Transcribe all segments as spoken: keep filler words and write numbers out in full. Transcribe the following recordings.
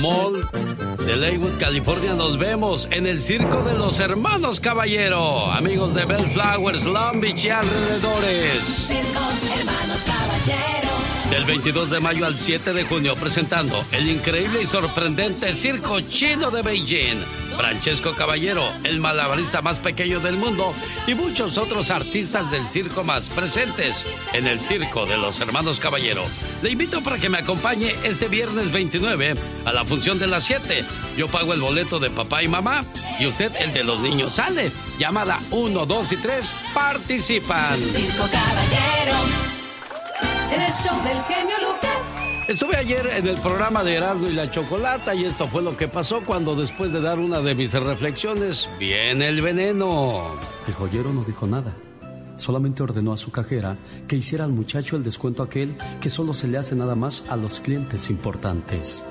Mall de Leywood, California. Nos vemos en el Circo de los Hermanos Caballero, amigos de Bellflowers, Long Beach y alrededores. Circo Hermanos Caballero. Del veintidós de mayo al siete de junio, presentando el increíble y sorprendente Circo Chino de Beijing. Francesco Caballero, el malabarista más pequeño del mundo, y muchos otros artistas del circo más presentes en el Circo de los Hermanos Caballero. Le invito para que me acompañe este viernes veintinueve a la función de las siete. Yo pago el boleto de papá y mamá y usted el de los niños. Sale, llamada uno, dos y tres, participan. Circo Caballero, en el show del genio Lucas. Estuve ayer en el programa de Erasmo y la Chocolata y esto fue lo que pasó cuando, después de dar una de mis reflexiones, viene el veneno. El joyero no dijo nada. Solamente ordenó a su cajera que hiciera al muchacho el descuento aquel que solo se le hace nada más a los clientes importantes.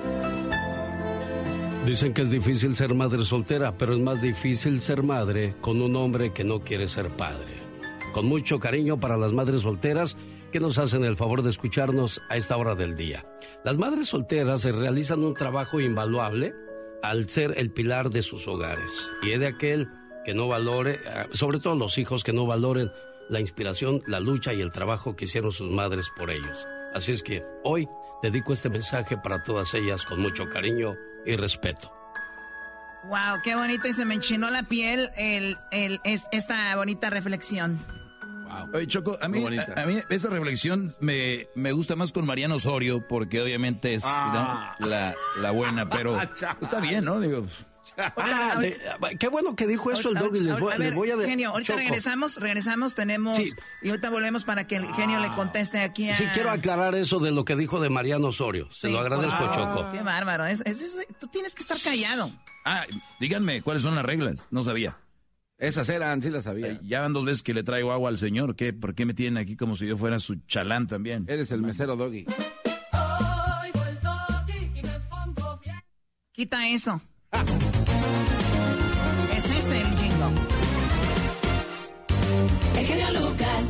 Dicen que es difícil ser madre soltera, pero es más difícil ser madre con un hombre que no quiere ser padre. Con mucho cariño para las madres solteras que nos hacen el favor de escucharnos a esta hora del día. Las madres solteras realizan un trabajo invaluable al ser el pilar de sus hogares. Y es de aquel que no valore, sobre todo los hijos, que no valoren la inspiración, la lucha y el trabajo que hicieron sus madres por ellos. Así es que hoy dedico este mensaje para todas ellas con mucho cariño y respeto. Wow, qué bonito, y se me enchinó la piel el, el, es, esta bonita reflexión. Wow. Oye, Choco, a mí, a, a mí esa reflexión me, me gusta más con Mariano Osorio, porque obviamente es ah. ¿no? la, la buena, pero está bien, ¿no? Digo... Ah, de, qué bueno que dijo eso el Doggy. Les voy, a ver, les voy a de... genio, ahorita Choco. regresamos, regresamos, tenemos... Sí. Y ahorita volvemos para que el genio ah. le conteste aquí a... Sí, quiero aclarar eso de lo que dijo de Mariano Osorio. Se sí. lo agradezco, ah. Choco. Qué bárbaro, es, es, es, tú tienes que estar callado. Ah, díganme, ¿cuáles son las reglas? No sabía. Esas eran, sí las sabía. Eh, ya van dos veces que le traigo agua al señor. ¿Qué? ¿Por qué me tienen aquí como si yo fuera su chalán también? Eres el mesero Doggy. Quita eso. Ah. Es este el jingo. El genio Lucas.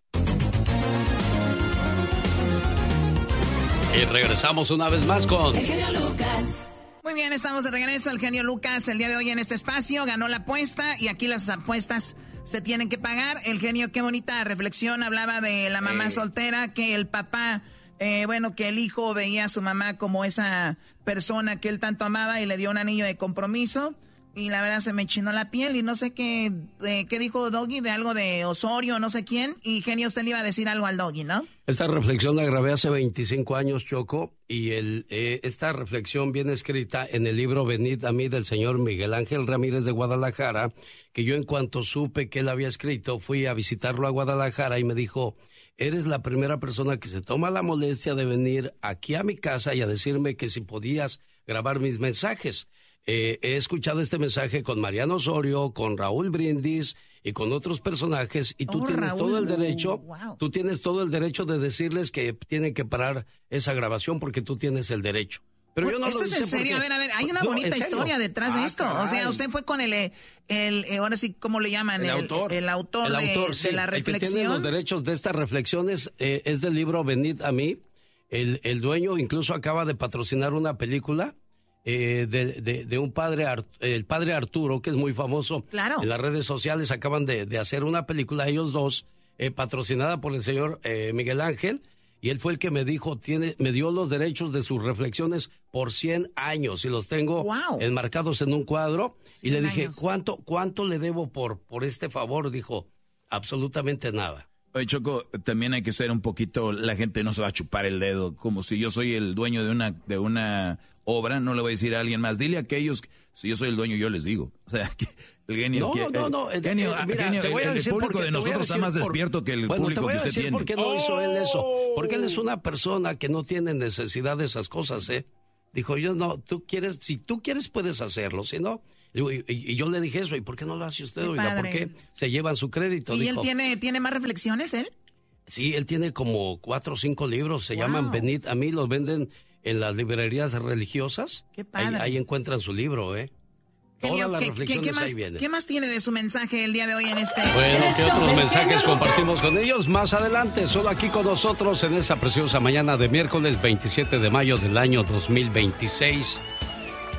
Y regresamos una vez más con... El genio Lucas. Muy bien, estamos de regreso. El genio Lucas el día de hoy en este espacio ganó la apuesta y aquí las apuestas se tienen que pagar. El genio, qué bonita reflexión. Hablaba de la mamá eh. soltera, que el papá... Eh, bueno, que el hijo veía a su mamá como esa persona que él tanto amaba y le dio un anillo de compromiso. Y la verdad se me enchinó la piel y no sé qué, eh, qué dijo Doggy, de algo de Osorio, no sé quién. Y genio, usted le iba a decir algo al Doggy, ¿no? Esta reflexión la grabé hace veinticinco años, Choco, y el, eh, esta reflexión viene escrita en el libro Venid a mí del señor Miguel Ángel Ramírez de Guadalajara, que yo en cuanto supe que él había escrito, fui a visitarlo a Guadalajara y me dijo... Eres la primera persona que se toma la molestia de venir aquí a mi casa y a decirme que si podías grabar mis mensajes. Eh, he escuchado este mensaje con Mariano Osorio, con Raúl Brindis y con otros personajes y tú oh, tienes Raúl, todo el derecho, oh, wow. tú tienes todo el derecho de decirles que tienen que parar esa grabación porque tú tienes el derecho. Pero yo no ¿Eso lo es en serio? A ver, a ver, hay una no, bonita historia detrás ah, de esto. Caray. O sea, usted fue con el, el, el, ahora sí, ¿cómo le llaman? El, el autor. El autor, el de, autor sí, de la reflexión. El que tiene los derechos de estas reflexiones eh, es del libro Venid a mí. El, el dueño incluso acaba de patrocinar una película eh, de, de, de un padre, el padre Arturo, que es muy famoso. Claro. En las redes sociales acaban de, de hacer una película, ellos dos, eh, patrocinada por el señor eh, Miguel Ángel. Y él fue el que me dijo, tiene, me dio los derechos de sus reflexiones por cien años y los tengo wow. enmarcados en un cuadro. Y le dije, años. ¿cuánto cuánto le debo por, por este favor? Dijo, absolutamente nada. Oye, Choco, también hay que ser un poquito, la gente no se va a chupar el dedo, como si yo soy el dueño de una, de una obra, no le voy a decir a alguien más, dile a aquellos, si yo soy el dueño, yo les digo. O sea, que el genio, no, que, no, no, el, genio, eh, mira, genio el, el público de nosotros está más por, despierto que el bueno, público que usted tiene. ¿Por qué no oh. hizo él eso? Porque él es una persona que no tiene necesidad de esas cosas, ¿eh? Dijo, yo no, tú quieres, si tú quieres puedes hacerlo, si no... Y, y, y yo le dije eso, ¿y por qué no lo hace usted? Oiga, ¿por qué se llevan su crédito? ¿Y Dijo, él tiene, tiene más reflexiones, él? Sí, él tiene como cuatro o cinco libros, se wow. llaman Venid a mí, los venden en las librerías religiosas. Qué padre. Ahí, ahí encuentran su libro, ¿eh? Genio, Todas las ¿qué, reflexiones ¿qué, qué, más, ahí vienen. ¿Qué más tiene de su mensaje el día de hoy en este... Bueno, ¿qué otros mensajes compartimos con ellos más adelante? Solo aquí con nosotros en esta preciosa mañana de miércoles veintisiete de mayo del año dos mil veintiséis.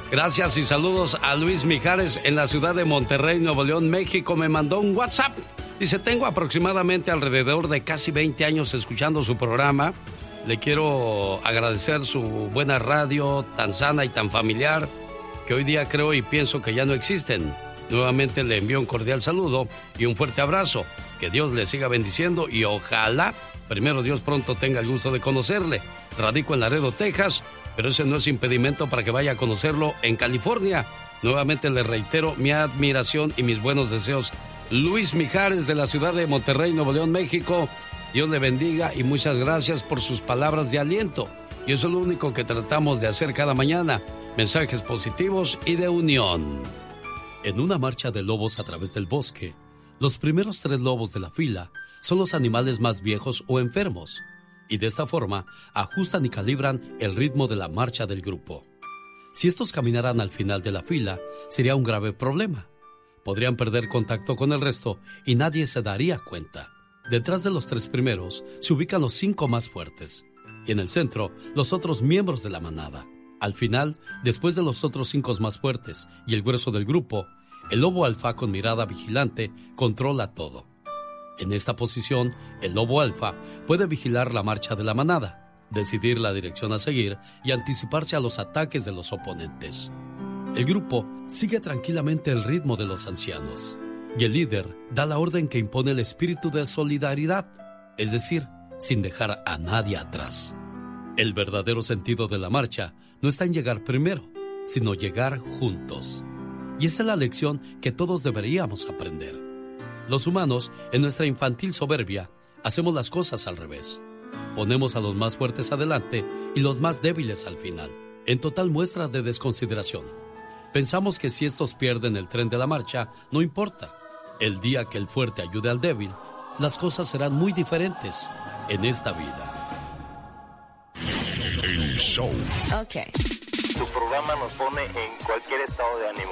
Gracias y saludos a Luis Mijares en la ciudad de Monterrey, Nuevo León, México. Me mandó un WhatsApp. Dice, tengo aproximadamente alrededor de casi veinte años escuchando su programa. Le quiero agradecer su buena radio, tan sana y tan familiar, que hoy día creo y pienso que ya no existen. Nuevamente le envío un cordial saludo y un fuerte abrazo. Que Dios le siga bendiciendo y ojalá, primero Dios, pronto tenga el gusto de conocerle. Radico en Laredo, Texas, pero ese no es impedimento para que vaya a conocerlo en California. Nuevamente le reitero mi admiración y mis buenos deseos. Luis Mijares de la ciudad de Monterrey, Nuevo León, México. Dios le bendiga y muchas gracias por sus palabras de aliento. Y eso es lo único que tratamos de hacer cada mañana. Mensajes positivos y de unión. En una marcha de lobos a través del bosque, los primeros tres lobos de la fila son los animales más viejos o enfermos, y de esta forma ajustan y calibran el ritmo de la marcha del grupo. Si estos caminaran al final de la fila, sería un grave problema. Podrían perder contacto con el resto y nadie se daría cuenta. Detrás de los tres primeros se ubican los cinco más fuertes, y en el centro, los otros miembros de la manada. Al final, después de los otros cinco más fuertes y el grueso del grupo, el lobo alfa con mirada vigilante controla todo. En esta posición, el lobo alfa puede vigilar la marcha de la manada, decidir la dirección a seguir y anticiparse a los ataques de los oponentes. El grupo sigue tranquilamente el ritmo de los ancianos, y el líder da la orden que impone el espíritu de solidaridad, es decir, sin dejar a nadie atrás. El verdadero sentido de la marcha no está en llegar primero, sino llegar juntos. Y esa es la lección que todos deberíamos aprender. Los humanos, en nuestra infantil soberbia, hacemos las cosas al revés. Ponemos a los más fuertes adelante y los más débiles al final, en total muestra de desconsideración. Pensamos que si estos pierden el tren de la marcha, no importa. El día que el fuerte ayude al débil, las cosas serán muy diferentes en esta vida. El show. Ok. Tu programa nos pone en cualquier estado de ánimo.